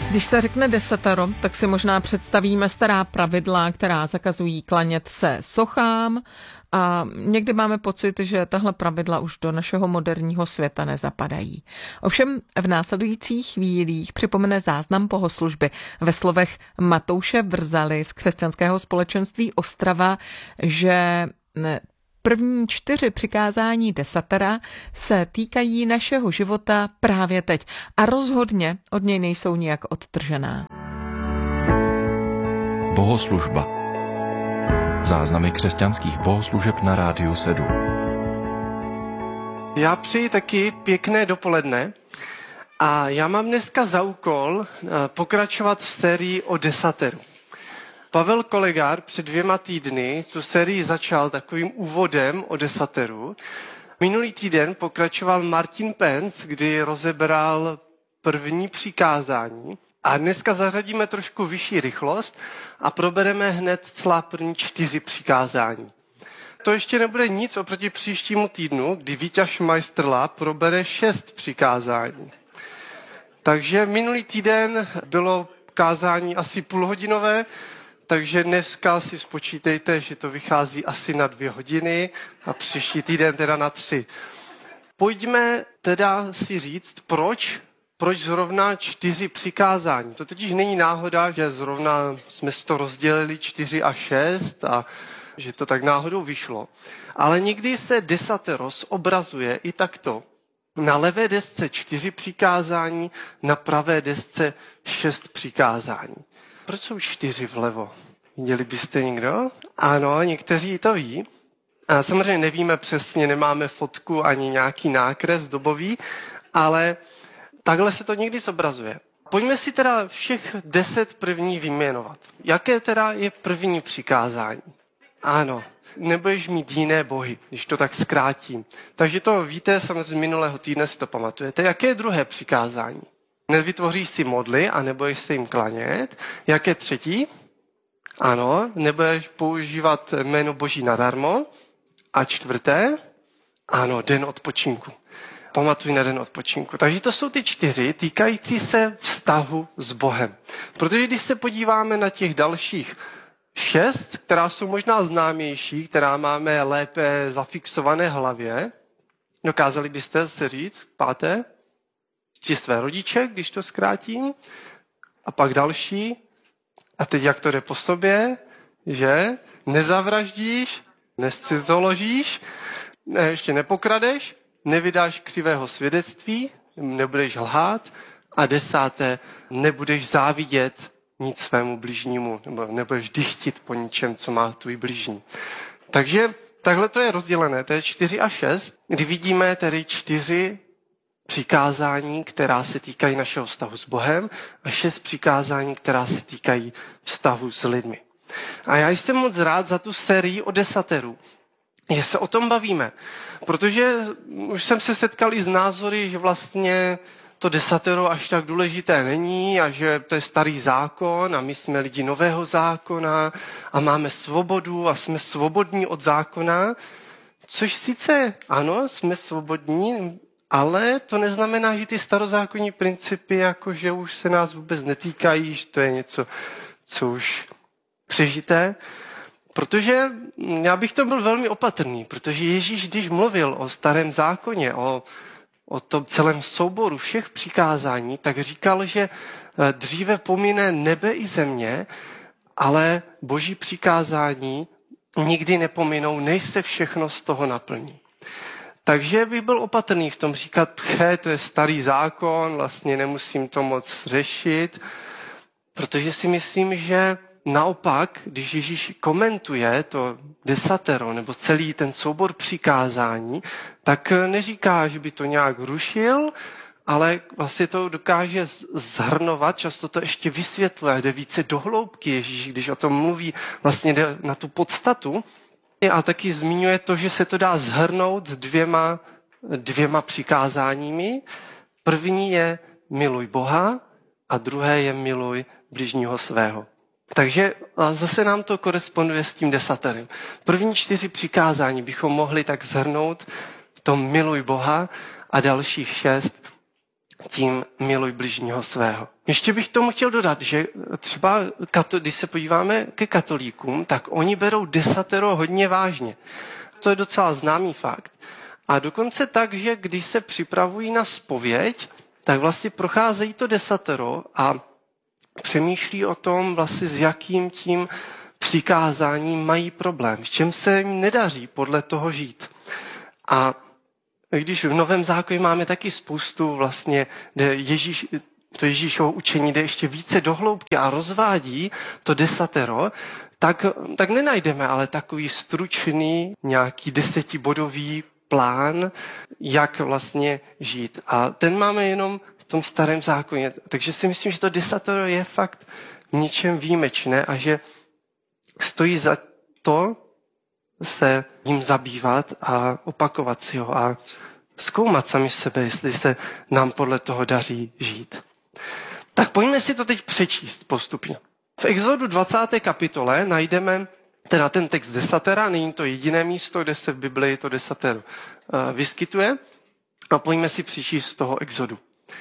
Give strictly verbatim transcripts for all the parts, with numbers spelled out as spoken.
Když se řekne desatero, tak si možná představíme stará pravidla, která zakazují klanět se sochám, a někdy máme pocit, že tahle pravidla už do našeho moderního světa nezapadají. Ovšem v následujících chvílích připomene záznam bohoslužby ve slovech Matouše Vrzaly z Křesťanského společenství Ostrava, že první čtyři přikázání desatera se týkají našeho života právě teď a rozhodně od něj nejsou nijak odtržená. Bohoslužba. Záznamy křesťanských bohoslužeb na Rádiu sedm. Já přeji taky pěkné dopoledne a já mám dneska za úkol pokračovat v sérii o desateru. Pavel Kolegár před dvěma týdny tu sérii začal takovým úvodem o desateru. Minulý týden pokračoval Martin Penc, kdy rozebral první přikázání. A dneska zařadíme trošku vyšší rychlost a probereme hned celá první čtyři přikázání. To ještě nebude nic oproti příštímu týdnu, kdy Víťaš Majstrla probere šest přikázání. Takže minulý týden bylo kázání asi půlhodinové, takže dneska si spočítejte, že to vychází asi na dvě hodiny a příští týden teda na tři. Pojďme teda si říct, proč Proč zrovna čtyři přikázání? To totiž není náhoda, že zrovna jsme si to rozdělili čtyři a šest a že to tak náhodou vyšlo. Ale někdy se desatero zobrazuje i takto. Na levé desce čtyři přikázání, na pravé desce šest přikázání. Proč jsou čtyři vlevo? Viděli byste někdo? Ano, někteří to ví. A samozřejmě nevíme přesně, nemáme fotku ani nějaký nákres dobový, ale takhle se to někdy zobrazuje. Pojďme si teda všech deset první vyjmenovat. Jaké teda je první přikázání? Ano, nebudeš mít jiné bohy, když to tak zkrátím. Takže to víte, samozřejmě z minulého týdne si to pamatujete. Jaké je druhé přikázání? Nevytvoříš si modly a nebudeš se jim klanět. Jaké třetí? Ano, nebudeš používat jméno Boží nadarmo. A čtvrté? Ano, den odpočinku. Pamatuj na den odpočinku. Takže to jsou ty čtyři týkající se vztahu s Bohem. Protože když se podíváme na těch dalších šest, která jsou možná známější, která máme lépe zafixované v hlavě, dokázali byste se říct, páté, či své rodiče, když to zkrátím, a pak další, a teď jak to jde po sobě, že nezavraždíš, nescizoložíš, ne, ještě nepokradeš, nevydáš křivého svědectví, nebudeš lhát, a desáté, nebudeš závidět nic svému bližnímu, nebo nebudeš dychtit po ničem, co má tvůj bližní. Takže takhle to je rozdělené, to je čtyři a šest, kdy vidíme tedy čtyři přikázání, která se týkají našeho vztahu s Bohem, a šest přikázání, která se týkají vztahu s lidmi. A já jsem moc rád za tu sérii o desateru, že se o tom bavíme, protože už jsem se setkal i s názory, že vlastně to desatero až tak důležité není a že to je starý zákon a my jsme lidi nového zákona a máme svobodu a jsme svobodní od zákona, což sice ano, jsme svobodní, ale to neznamená, že ty starozákonní principy, jako že už se nás vůbec netýkají, že to je něco, co už přežité. Protože já bych to byl velmi opatrný, protože Ježíš, když mluvil o starém zákoně, o, o tom celém souboru všech přikázání, tak říkal, že dříve pomine nebe i země, ale Boží přikázání nikdy nepominou, než se všechno z toho naplní. Takže bych byl opatrný v tom říkat, he, to je starý zákon, vlastně nemusím to moc řešit, protože si myslím, že naopak, když Ježíš komentuje to desatero nebo celý ten soubor přikázání, tak neříká, že by to nějak rušil, ale vlastně to dokáže zhrnovat, často to ještě vysvětluje, jde více do hloubky Ježíš, když o tom mluví, vlastně jde na tu podstatu. A taky zmiňuje to, že se to dá zhrnout dvěma, dvěma přikázáními. První je miluj Boha a druhé je miluj bližního svého. Takže zase nám to koresponduje s tím desaterem. První čtyři přikázání bychom mohli tak zhrnout v tom miluj Boha a dalších šest tím miluj bližního svého. Ještě bych tomu chtěl dodat, že třeba když se podíváme ke katolíkům, tak oni berou desatero hodně vážně. To je docela známý fakt. A dokonce tak, že když se připravují na zpověď, tak vlastně procházejí to desatero a přemýšlí o tom, vlastně s jakým tím přikázáním mají problém, v čem se jim nedaří podle toho žít. A když v Novém zákoně máme taky spoustu vlastně, kde Ježíš, to Ježíšovo učení jde ještě více do hloubky a rozvádí to desatero, tak, tak nenajdeme ale takový stručný nějaký desetibodový plán, jak vlastně žít. A ten máme jenom v tom starém zákoně. Takže si myslím, že to desatero je fakt v něčem výjimečné a že stojí za to se jim zabývat a opakovat si ho a zkoumat sami sebe, jestli se nám podle toho daří žít. Tak pojďme si to teď přečíst postupně. V Exodu dvacáté kapitole najdeme teda ten text desatera, není to jediné místo, kde se v Biblii to desatero vyskytuje. A pojďme si přečíst z toho Exodu.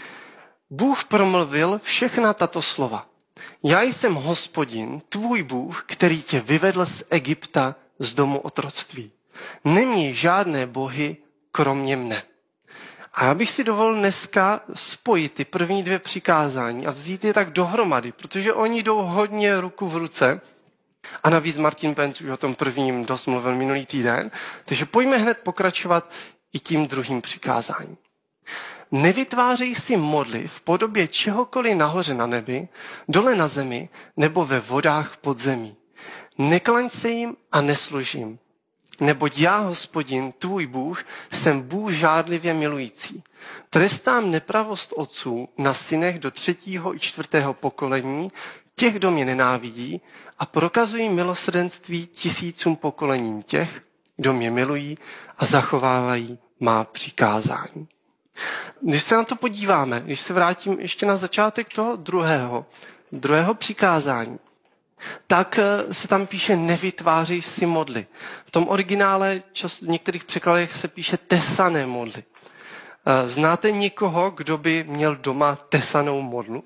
Bůh promluvil všechna tato slova. Já jsem Hospodin, tvůj Bůh, který tě vyvedl z Egypta, z domu otroctví. Neměj žádné bohy, kromě mne. A já bych si dovolil dneska spojit ty první dvě přikázání a vzít je tak dohromady, protože oni jdou hodně ruku v ruce. A navíc Martin Penc už o tom prvním dost mluvil minulý týden. Takže pojďme hned pokračovat i tím druhým přikázáním. Nevytvářej si modly v podobě čehokoliv nahoře na nebi, dole na zemi nebo ve vodách pod zemí. Neklaň se jim a neslužím. Neboť já, Hospodin, tvůj Bůh, jsem Bůh žádlivě milující. Trestám nepravost otců na synech do třetího i čtvrtého pokolení, těch, kdo mě nenávidí, a prokazují milosrdenství tisícům pokolením těch, kdo mě milují a zachovávají má přikázání. Když se na to podíváme, když se vrátím ještě na začátek toho druhého, druhého přikázání, tak se tam píše nevytvářej si modly. V tom originále čas, v některých překladech se píše tesané modly. Znáte někoho, kdo by měl doma tesanou modlu?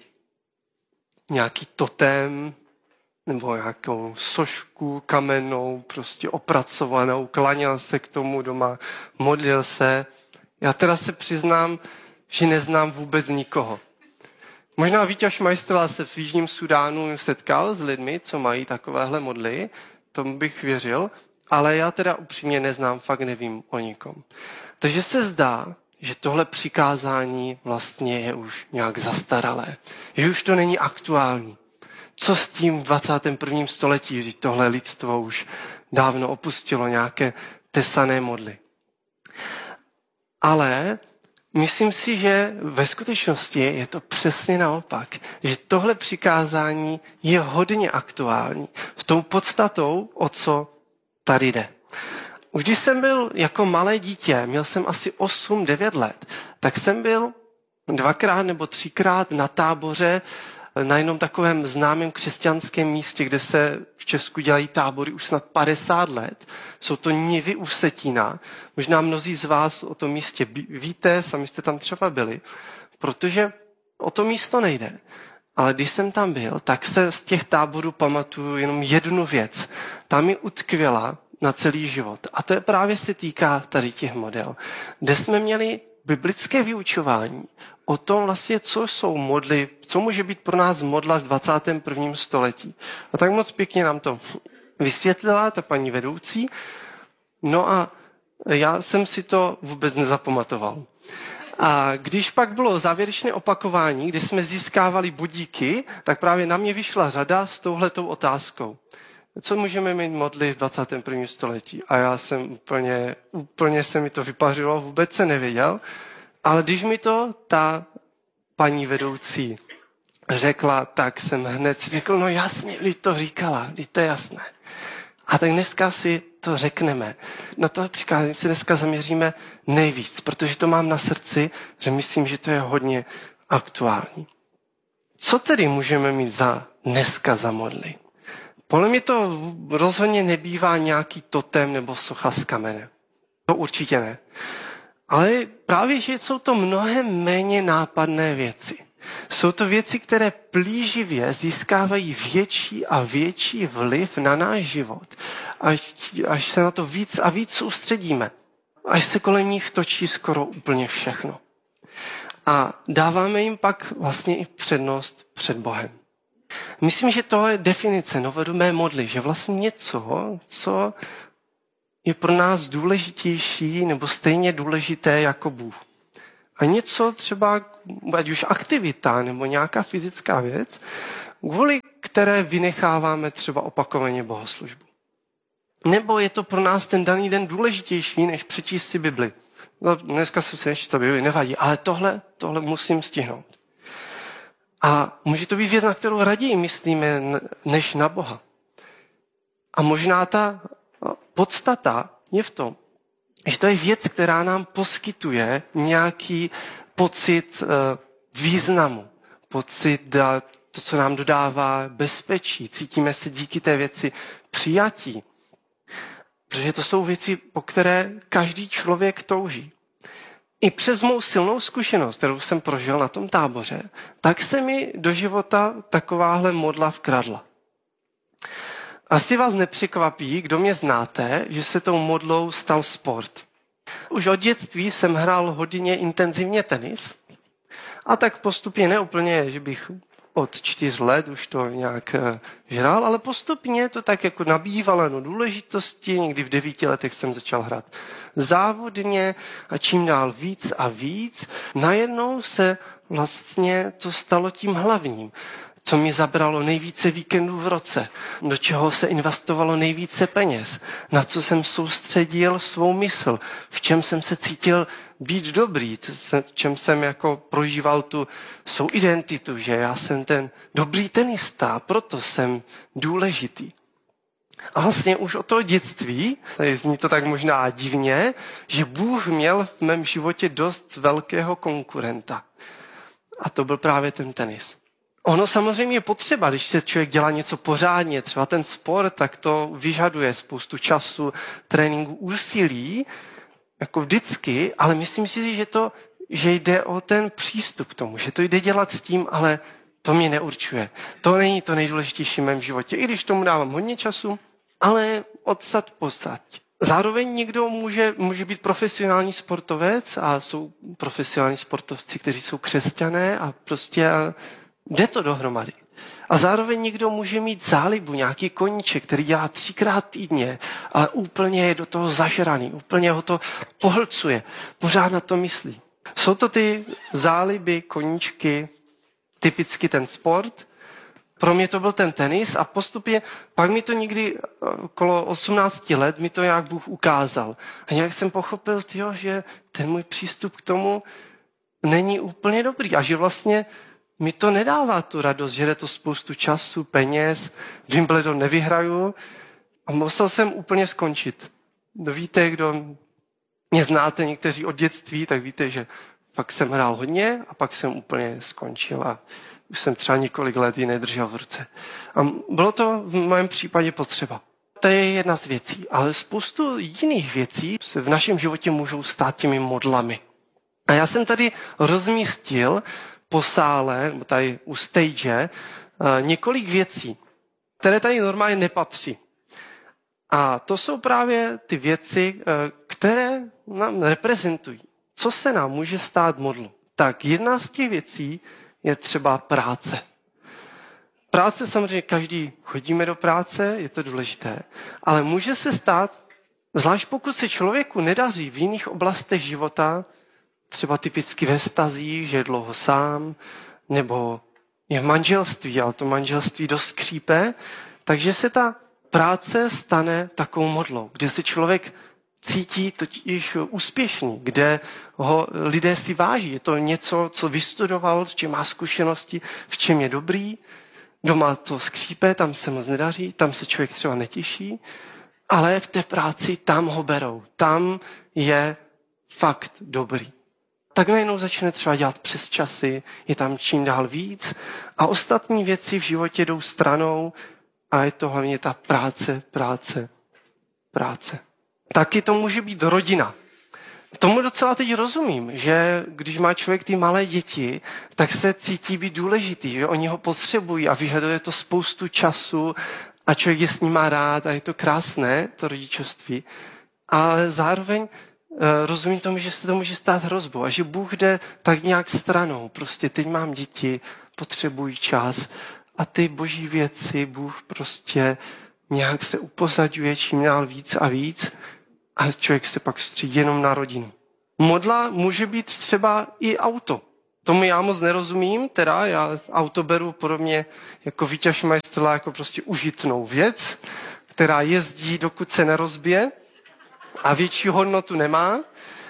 Nějaký totém nebo nějakou sošku kamennou, prostě opracovanou, klaněl se k tomu doma, modlil se. Já teda se přiznám, že neznám vůbec nikoho. Možná Vítěz Majstrla se v Jižním Sudánu setkal s lidmi, co mají takovéhle modly, tomu bych věřil, ale já teda upřímně neznám, fakt nevím o nikom. Takže se zdá, že tohle přikázání vlastně je už nějak zastaralé, že už to není aktuální. Co s tím v dvacátém prvním století, že tohle lidstvo už dávno opustilo nějaké tesané modly. Ale myslím si, že ve skutečnosti je to přesně naopak, že tohle přikázání je hodně aktuální v tou podstatou, o co tady jde. Už když jsem byl jako malé dítě, měl jsem asi osm devět let, tak jsem byl dvakrát nebo třikrát na táboře na jednom takovém známém křesťanském místě, kde se v Česku dělají tábory už snad padesát let. Jsou to Nivy u Vsetína. Možná mnozí z vás o tom místě víte, sami jste tam třeba byli, protože o to místo nejde. Ale když jsem tam byl, tak se z těch táborů pamatuju jenom jednu věc. Ta mi utkvěla na celý život. A to je právě se týká tady těch model, kde jsme měli biblické vyučování o tom vlastně, co jsou modly, co může být pro nás modla v dvacátém prvním století. A tak moc pěkně nám to vysvětlila ta paní vedoucí. No a já jsem si to vůbec nezapamatoval. A když pak bylo závěrečné opakování, kdy jsme získávali budíky, tak právě na mě vyšla řada s touhletou otázkou. Co můžeme mít modly v dvacátém prvním století? A já jsem úplně, úplně se mi to vypařilo, vůbec se nevěděl. Ale když mi to ta paní vedoucí řekla, tak jsem hned si řekl, no jasně, když to říkala, když to je jasné. A tak dneska si to řekneme. Na tohle přikázání se dneska zaměříme nejvíc, protože to mám na srdci, že myslím, že to je hodně aktuální. Co tedy můžeme mít za dneska za modly? Podle mě to rozhodně nebývá nějaký totem nebo socha z kamene. To určitě ne. Ale právě, že jsou to mnohem méně nápadné věci. Jsou to věci, které plíživě získávají větší a větší vliv na náš život, až, až se na to víc a víc soustředíme. Až se kolem nich točí skoro úplně všechno. A dáváme jim pak vlastně i přednost před Bohem. Myslím, že to je definice novodobé modly, že vlastně něco, co je pro nás důležitější nebo stejně důležité jako Bůh. A něco třeba, ať už aktivita nebo nějaká fyzická věc, kvůli které vynecháváme třeba opakovaně bohoslužbu. Nebo je to pro nás ten daný den důležitější, než přečíst si Bibli. No, dneska jsem se ještě to Bibli, nevadí, ale tohle, tohle musím stihnout. A může to být věc, na kterou raději myslíme, než na Boha. A možná ta podstata je v tom, že to je věc, která nám poskytuje nějaký pocit významu, pocit, to, co nám dodává bezpečí. Cítíme se díky té věci přijatí. Protože to jsou věci, po které každý člověk touží. I přes mou silnou zkušenost, kterou jsem prožil na tom táboře, tak se mi do života takováhle modla vkradla. Asi vás nepřekvapí, kdo mě znáte, že se tou modlou stal sport. Už od dětství jsem hrál hodně intenzivně tenis a tak postupně neúplně, že bych od čtyř let už to nějak hrál, ale postupně to tak jako nabývalo no důležitosti. Někdy v devíti letech jsem začal hrát závodně a čím dál víc a víc. Najednou se vlastně to stalo tím hlavním, co mi zabralo nejvíce víkendů v roce, do čeho se investovalo nejvíce peněz, na co jsem soustředil svou mysl, v čem jsem se cítil být dobrý, v čem jsem jako prožíval tu svou identitu, že já jsem ten dobrý tenista, proto jsem důležitý. A vlastně už od toho dětství, zní to tak možná divně, že Bůh měl v mém životě dost velkého konkurenta. A to byl právě ten tenis. Ono samozřejmě je potřeba, když se člověk dělá něco pořádně, třeba ten sport, tak to vyžaduje spoustu času, tréninku, úsilí, jako vždycky, ale myslím si, že, to, že jde o ten přístup k tomu, že to jde dělat s tím, ale to mě neurčuje. To není to nejdůležitější v mém životě, i když tomu dávám hodně času, ale odsad posad. Zároveň někdo může, může být profesionální sportovec a jsou profesionální sportovci, kteří jsou křesťané a prostě jde to dohromady. A zároveň někdo může mít zálibu, nějaký koníček, který dělá třikrát týdně, ale úplně je do toho zažraný, úplně ho to pohlcuje, pořád na to myslí. Jsou to ty záliby, koníčky, typicky ten sport. Pro mě to byl ten tenis a postupně pak mi to někdy okolo osmnácti let mi to nějak Bůh ukázal. A nějak jsem pochopil, tyjo, že ten můj přístup k tomu není úplně dobrý a že vlastně mi to nedává tu radost, že jde to spoustu času, peněz, Wimbledon nevyhraju a musel jsem úplně skončit. No víte, kdo mě znáte někteří od dětství, tak víte, že pak jsem hrál hodně a pak jsem úplně skončil a už jsem třeba několik let ji nedržel v ruce. A bylo to v mém případě potřeba. To je jedna z věcí, ale spoustu jiných věcí se v našem životě můžou stát těmi modlami. A já jsem tady rozmístil po sále, tady u stage, několik věcí, které tady normálně nepatří. A to jsou právě ty věci, které nám reprezentují. Co se nám může stát modlou? Tak jedna z těch věcí je třeba práce. Práce samozřejmě každý chodíme do práce, je to důležité, ale může se stát, zvlášť pokud se člověku nedaří v jiných oblastech života, třeba typicky ve vztazích, že je dlouho sám, nebo je v manželství, ale to manželství dost skřípe, takže se ta práce stane takovou modlou, kde se člověk cítí totiž úspěšný, kde ho lidé si váží. Je to něco, co vystudoval, s čím má zkušenosti, v čem je dobrý. Doma to skřípe, tam se moc nedaří, tam se člověk třeba netěší, ale v té práci tam ho berou. Tam je fakt dobrý. Tak najednou začne třeba dělat přes časy, je tam čím dál víc a ostatní věci v životě jdou stranou a je to hlavně ta práce, práce, práce. Taky to může být rodina. Tomu docela teď rozumím, že když má člověk ty malé děti, tak se cítí být důležitý, že oni ho potřebují a vyžaduje to spoustu času a člověk je s ním má rád a je to krásné, to rodičovství. Ale zároveň uh, rozumím tomu, že se to může stát hrozbou a že Bůh jde tak nějak stranou. Prostě teď mám děti, potřebují čas a ty boží věci Bůh prostě nějak se upozaďuje čím dál víc a víc a člověk se pak soustředí jenom na rodinu. Modla může být třeba i auto. Tomu já moc nerozumím, teda já auto beru podobně jako výťaž majstrla, jako prostě užitnou věc, která jezdí, dokud se nerozbije a větší hodnotu nemá,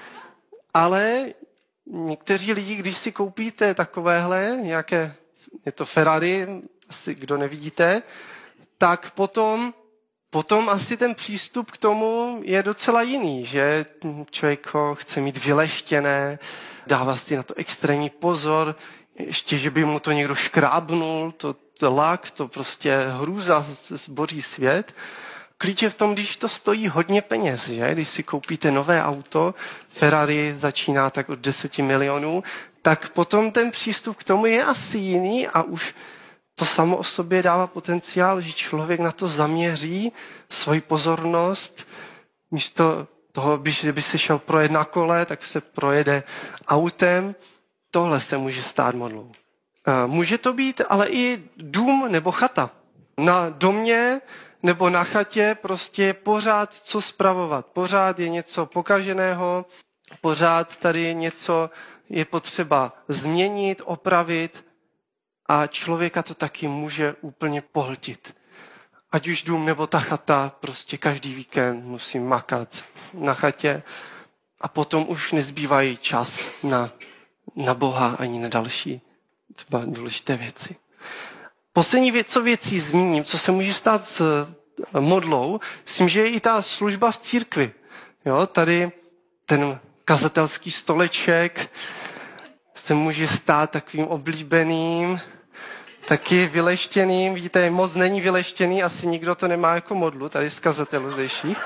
ale někteří lidi, když si koupíte takovéhle, nějaké, je to Ferrari, asi kdo nevidíte, tak potom, potom asi ten přístup k tomu je docela jiný, že člověk ho chce mít vyleštěné, dává si na to extrémní pozor, ještě, že by mu to někdo škrábnul, to, to lak, to prostě hrůza, zboří svět. Klíč je v tom, když to stojí hodně peněz, že? Když si koupíte nové auto, Ferrari začíná tak od deseti milionů, tak potom ten přístup k tomu je asi jiný a už to samo o sobě dává potenciál, že člověk na to zaměří svoji pozornost. Místo toho, že by se šel projet na kole, tak se projede autem. Tohle se může stát modlou. Může to být ale i dům nebo chata. Na domě nebo na chatě prostě je pořád co spravovat. Pořád je něco pokaženého, pořád tady něco je potřeba změnit, opravit a člověka to taky může úplně pohltit. Ať už dům nebo ta chata, prostě každý víkend musím makat na chatě a potom už nezbývají čas na, na Boha ani na další třeba důležité věci. Poslední věc, co věcí zmíním, co se může stát s modlou, myslím, že je i ta služba v církvi. Jo, tady ten kazatelský stoleček se může stát takovým oblíbeným, taky vyleštěným. Vidíte, moc není vyleštěný, asi nikdo to nemá jako modlu, tady z kazatelů zdejších.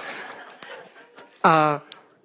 A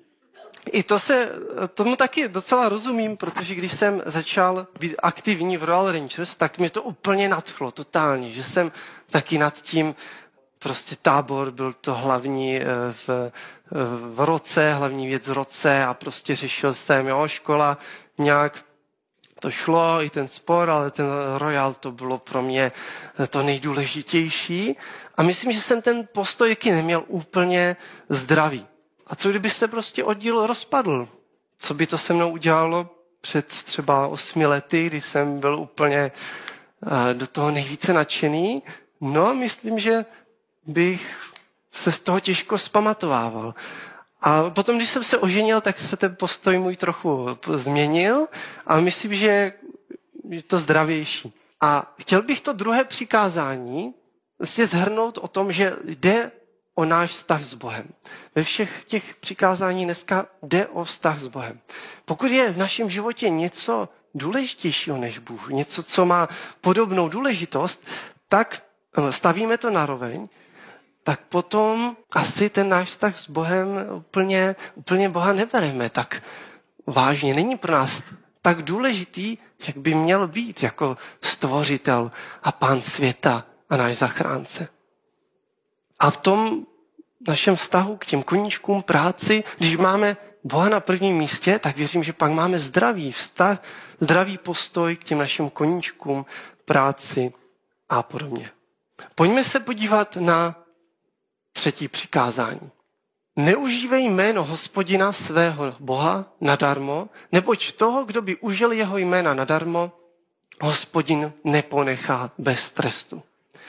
i to se, tomu taky docela rozumím, protože když jsem začal být aktivní v Royal Rangers, tak mě to úplně nadchlo, totálně, že jsem taky nad tím, prostě tábor byl to hlavní v, v roce, hlavní věc v roce a prostě řešil jsem, jo, škola nějak to šlo, i ten sport, ale ten Royal to bylo pro mě to nejdůležitější a myslím, že jsem ten postoj jaký neměl úplně zdravý. A co kdyby se prostě oddíl rozpadl? Co by to se mnou udělalo před třeba osmi lety, kdy jsem byl úplně do toho nejvíce nadšený? No, myslím, že bych se z toho těžko zpamatovával. A potom, když jsem se oženil, tak se ten postoj můj trochu změnil a myslím, že je to zdravější. A chtěl bych to druhé přikázání si shrnout o tom, že jde o náš vztah s Bohem. Ve všech těch přikázání dneska jde o vztah s Bohem. Pokud je v našem životě něco důležitějšího než Bůh, něco, co má podobnou důležitost, tak stavíme to naroveň, tak potom asi ten náš vztah s Bohem úplně, úplně Boha nebereme tak vážně. Není pro nás tak důležitý, jak by měl být jako stvořitel a pán světa a náš zachránce. A v tom našem vztahu k těm koníčkům, práci, když máme Boha na prvním místě, tak věřím, že pak máme zdravý vztah, zdravý postoj k těm našim koníčkům, práci a podobně. Pojďme se podívat na třetí přikázání. Neužívej jméno Hospodina svého Boha nadarmo, neboť toho, kdo by užil jeho jména nadarmo, Hospodin neponechá bez trestu.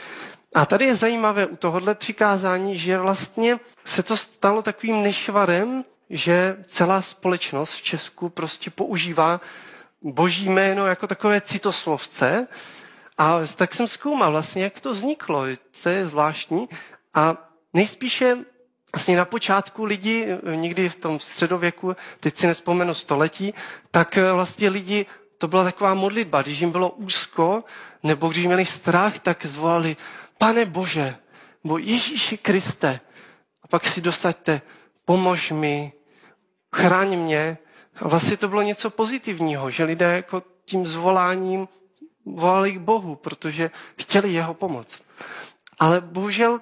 A tady je zajímavé u tohohle přikázání, že vlastně se to stalo takovým nešvarem, že celá společnost v Česku prostě používá Boží jméno jako takové citoslovce. A tak jsem zkoumal vlastně, jak to vzniklo, co je zvláštní. A nejspíše vlastně na počátku lidi, někdy v tom středověku, teď si nespomenu století, tak vlastně lidi, to byla taková modlitba, když jim bylo úzko, nebo když měli strach, tak zvolali Pane Bože, bo Ježíši Kriste. A pak si dosaďte, pomož mi, chraň mě. A vlastně to bylo něco pozitivního, že lidé jako tím zvoláním volali k Bohu, protože chtěli jeho pomoc. Ale bohužel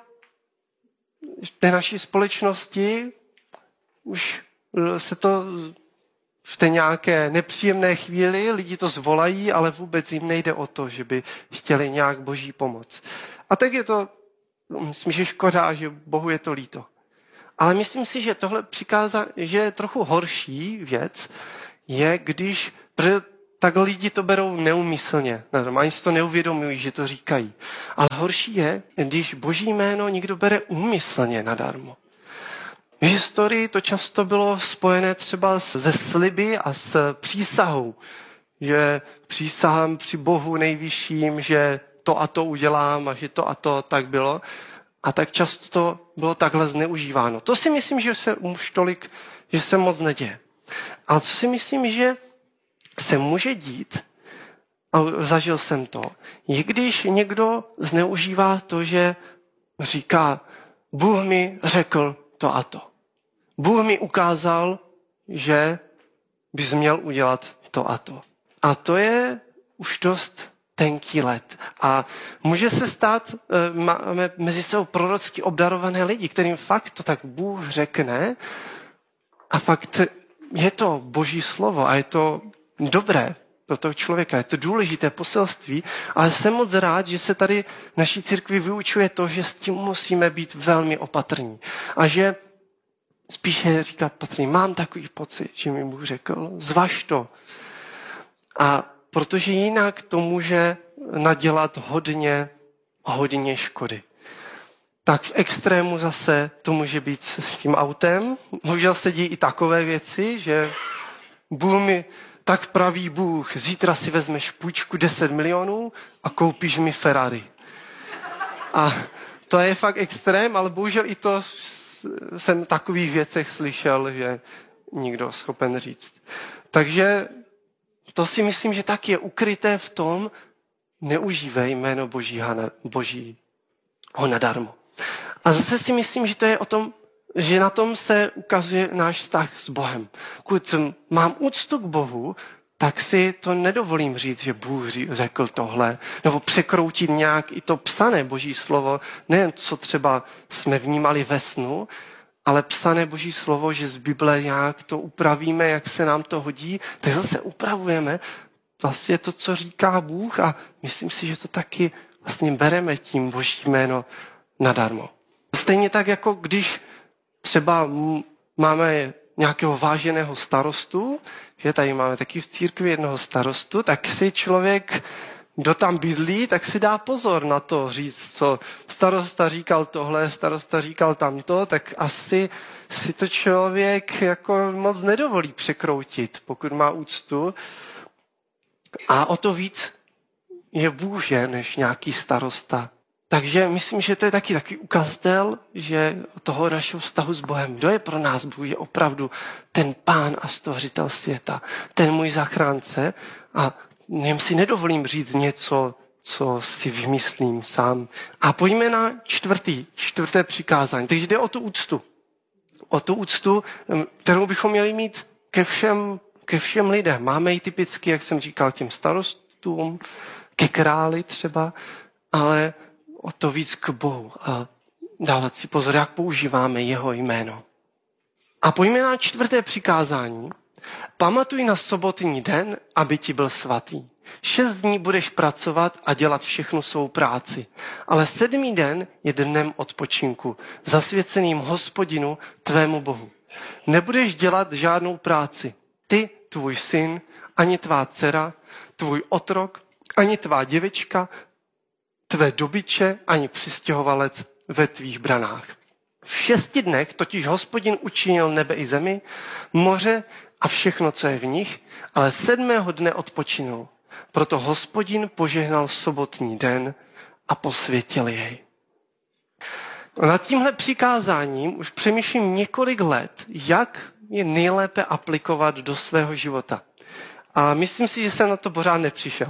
v té naší společnosti už se to v té nějaké nepříjemné chvíli lidi to zvolají, ale vůbec jim nejde o to, že by chtěli nějak Boží pomoc. A tak je to, myslím, že škoda, že Bohu je to líto. Ale myslím si, že tohle přikázá, že je trochu horší věc, je, když, protože tak lidi to berou neumyslně, ani si to neuvědomují, že to říkají. Ale horší je, když Boží jméno někdo bere úmyslně nadarmo. V historii to často bylo spojené třeba se sliby a s přísahou, že přísahám při Bohu nejvyšším, že to a to udělám a že to a to tak bylo. A tak často to bylo takhle zneužíváno. To si myslím, že se už tolik, že se moc neděje. Ale co si myslím, že se může dít, a zažil jsem to, je když někdo zneužívá to, že říká, Bůh mi řekl to a to. Bůh mi ukázal, že bys měl udělat to a to. A to je už dost tenký led. A může se stát, máme mezi sebou prorocky obdarované lidi, kterým fakt to tak Bůh řekne a fakt je to Boží slovo a je to dobré pro toho člověka, je to důležité poselství, ale jsem moc rád, že se tady v naší církvi vyučuje to, že s tím musíme být velmi opatrní. A že spíše říkat patrně, mám takový pocit, že mi Bůh řekl, zvaž to. A protože jinak to může nadělat hodně, hodně škody. Tak v extrému zase to může být s tím autem. Možná se dějí i takové věci, že Bůh mi, tak praví Bůh, zítra si vezmeš půjčku deset milionů a koupíš mi Ferrari. A to je fakt extrém, ale bohužel i to jsem v takových věcech slyšel, že nikdo schopen říct. Takže to si myslím, že tak je ukryté v tom, neužívej jméno Božího, Božího nadarmo. A zase si myslím, že to je o tom, že na tom se ukazuje náš vztah s Bohem. Pokud mám úctu k Bohu, tak si to nedovolím říct, že Bůh řekl tohle, nebo překroutit nějak i to psané Boží slovo, nejen co třeba jsme vnímali ve snu, ale psané Boží slovo, že z Bible nějak to upravíme, jak se nám to hodí, tak zase upravujeme vlastně to, co říká Bůh a myslím si, že to taky vlastně bereme tím Boží jméno nadarmo. Stejně tak, jako když třeba máme nějakého váženého starostu, že tady máme taky v církvi jednoho starostu, tak si člověk, kdo tam bydlí, tak si dá pozor na to říct, co starosta říkal tohle, starosta říkal tamto, tak asi si to člověk jako moc nedovolí překroutit, pokud má úctu. A o to víc je Bůže než nějaký starosta. Takže myslím, že to je taky takový ukazatel, že toho našeho vztahu s Bohem, kdo je pro nás Bůh, je opravdu ten Pán a stvořitel světa, ten můj zachránce a něm si nedovolím říct něco, co si vymyslím sám. A pojďme na čtvrtý, čtvrté přikázání. Takže jde o tu úctu. O tu úctu, kterou bychom měli mít ke všem, ke všem lidem. Máme ji typicky, jak jsem říkal, těm starostům, ke králi třeba, ale o to víc k Bohu a dávat si pozor, jak používáme jeho jméno. A pojďme na čtvrté přikázání. Pamatuj na sobotní den, aby ti byl svatý. Šest dní budeš pracovat a dělat všechnu svou práci, ale sedmý den je dnem odpočinku, zasvěceným Hospodinu, tvému Bohu. Nebudeš dělat žádnou práci. Ty, tvůj syn, ani tvá dcera, tvůj otrok, ani tvá děvečka, tvé dobyče, ani přistěhovalec ve tvých branách. V šesti dnech totiž Hospodin učinil nebe i zemi, moře a všechno, co je v nich, ale sedmého dne odpočinul. Proto Hospodin požehnal sobotní den a posvětil jej. Nad tímhle přikázáním už přemýšlím několik let, jak je nejlépe aplikovat do svého života. A myslím si, že jsem na to pořád nepřišel.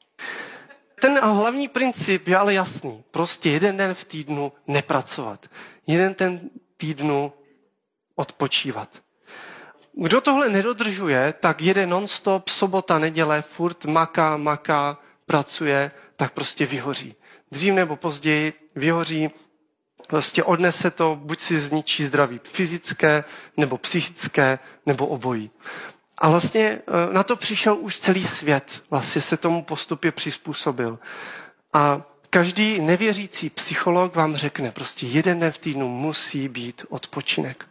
Ten hlavní princip je ale jasný. Prostě jeden den v týdnu nepracovat. Jeden den týdnu odpočívat. Kdo tohle nedodržuje, tak jede non-stop, sobota, neděle, furt maká, maká, pracuje, tak prostě vyhoří. Dřív nebo později vyhoří, prostě odnese to, buď si zničí zdraví fyzické, nebo psychické, nebo obojí. A vlastně na to přišel už celý svět, vlastně se tomu postupně přizpůsobil. A každý nevěřící psycholog vám řekne, prostě jeden den v týdnu musí být odpočinek.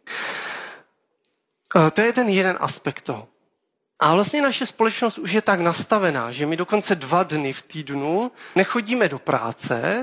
To je ten jeden aspekt toho. A vlastně naše společnost už je tak nastavená, že my dokonce dva dny v týdnu nechodíme do práce,